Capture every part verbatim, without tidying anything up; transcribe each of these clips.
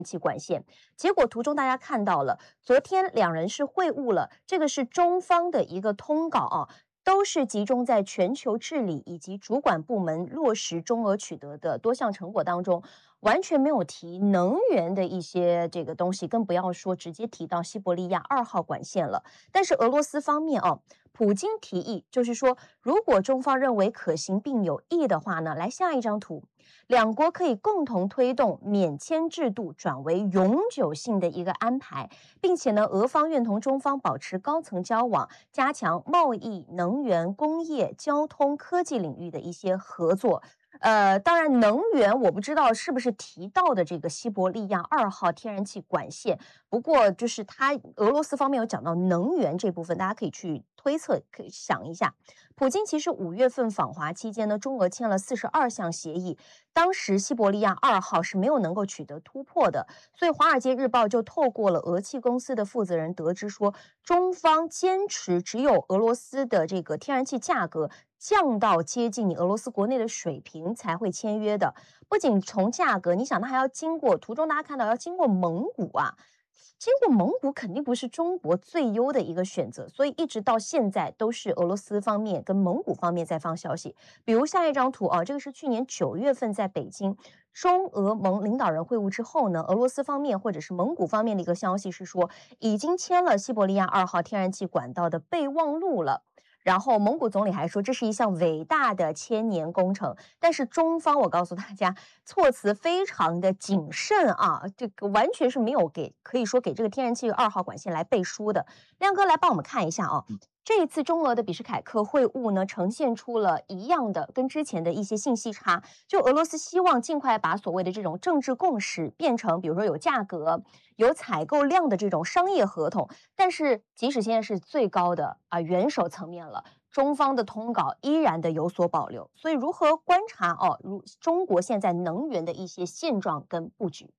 气管线。结果图中大家看到了，昨天两人是会晤了，这个是中方的一个通稿啊。都是集中在全球治理以及主管部门落实中俄取得的多项成果当中，完全没有提能源的一些这个东西，更不要说直接提到西伯利亚二号管线了。但是俄罗斯方面哦，普京提议就是说，如果中方认为可行并有益的话呢，来下一张图，两国可以共同推动免签制度转为永久性的一个安排，并且呢，俄方愿同中方保持高层交往，加强贸易、能源、工业、交通、科技领域的一些合作。呃，当然，能源我不知道是不是提到的这个西伯利亚二号天然气管线，不过就是它俄罗斯方面有讲到能源这部分，大家可以去推测，可以想一下。普京其实五月份访华期间呢，中俄签了四十二项协议，当时西伯利亚二号是没有能够取得突破的，所以《华尔街日报》就透过了俄气公司的负责人得知说，中方坚持只有俄罗斯的这个天然气价格降到接近你俄罗斯国内的水平才会签约的。不仅从价格，你想它还要经过图中大家看到要经过蒙古啊。经过蒙古肯定不是中国最优的一个选择，所以一直到现在都是俄罗斯方面跟蒙古方面在放消息。比如下一张图啊，这个是去年九月份在北京中俄蒙领导人会晤之后呢，俄罗斯方面或者是蒙古方面的一个消息是说，已经签了西伯利亚二号天然气管道的备忘录了。然后蒙古总理还说这是一项伟大的千年工程，但是中方我告诉大家，措辞非常的谨慎啊，这个完全是没有给可以说给这个天然气二号管线来背书的。亮哥来帮我们看一下啊，这一次中俄的比什凯克会晤呢，呈现出了一样的跟之前的一些信息差，就俄罗斯希望尽快把所谓的这种政治共识变成，比如说有价格、有采购量的这种商业合同，但是即使现在是最高的啊元首层面了，中方的通稿依然的有所保留。所以如何观察哦，如中国现在能源的一些现状跟布局？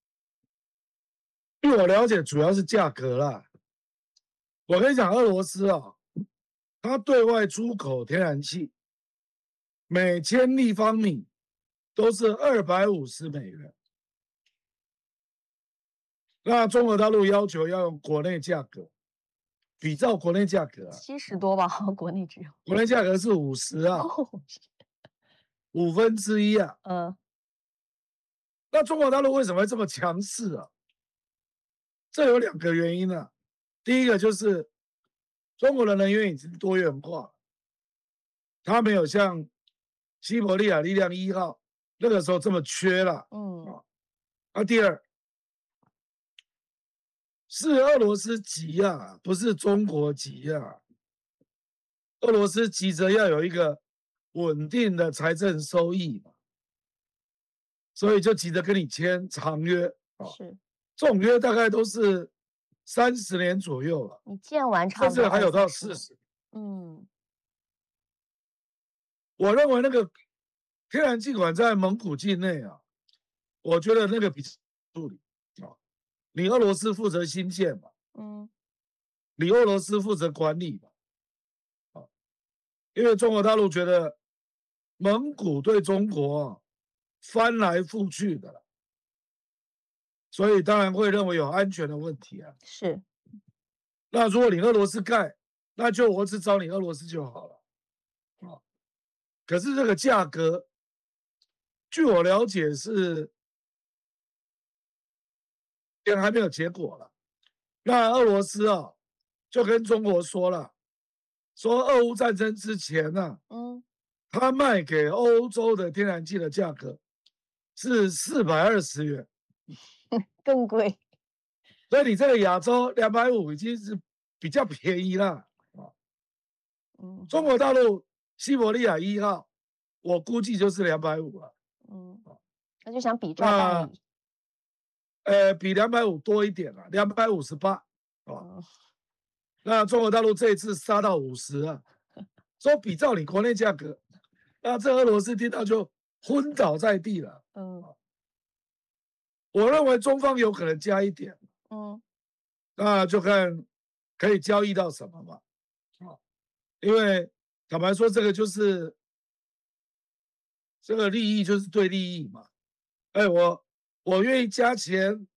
据我了解，主要是价格啦。我跟你讲，俄罗斯啊，它对外出口天然气，每千立方米都是二百五十美元。那中国大陆要求要用国内价格，比照国内价格啊， 七十多吧，国内只有国内价格是五十啊，五分之一啊。 嗯， 那中国大陆为什么会这么强势啊？这有两个原因啊。第一个就是中国的能源已经多元化，它没有像西伯利亚力量一号那个时候这么缺了。 嗯， 啊，啊第二是俄罗斯急啊，不是中国急啊。俄罗斯急着要有一个稳定的财政收益嘛，所以就急着跟你签长约啊。 是这种约大概都是三十年左右了， 你建完差甚不多至还有到二三十四十。 嗯， 我认为那个天然气管在蒙古境内啊，我觉得那个比处理啊，你俄罗斯负责新建嘛， 嗯， 你俄罗斯负责管理嘛，啊，因为中国大陆觉得蒙古对中国啊翻来覆去的了，所以当然会认为有安全的问题啊。 是那如果你俄罗斯盖，那就我只找你俄罗斯就好了啊。可是这个价格，据我了解是，现在还没有结果了。那俄罗斯啊，就跟中国说了，说俄乌战争之前呢、啊， 嗯， 他卖给欧洲的天然气的价格是四百二十元， 更贵， 所以你这个亚洲两百五已经是比较便宜了啊。 嗯中国大陆西伯利亚一号，我估计就是两百五了。 嗯，那就想比照办那理， 呃，比两百五多一点了，两百五十八啊。 嗯， 那中国大陆这一次杀到五十啊，说比照你国内价格，那这俄罗斯听到就昏倒在地了。 嗯我认为中方有可能加一点， 嗯， 那就看可以交易到什么嘛。啊，因为坦白说，这个就是这个利益就是对利益嘛。哎，我我愿意加钱